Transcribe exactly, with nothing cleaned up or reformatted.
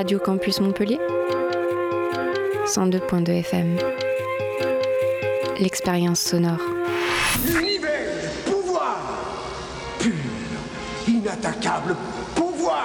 Radio Campus Montpellier, cent deux point deux F M. L'expérience sonore. L'univers, pouvoir pur, inattaquable.